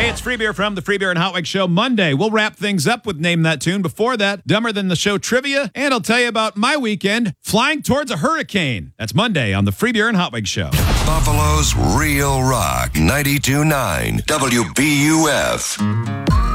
Hey, it's Free Beer from the Free Beer and Hot Wings Show Monday. We'll wrap things up with Name That Tune. Before that, Dumber Than the Show trivia, and I'll tell you about my weekend flying towards a hurricane. That's Monday on the Free Beer and Hot Wings Show. Buffalo's Real Rock 92.9 WBUF.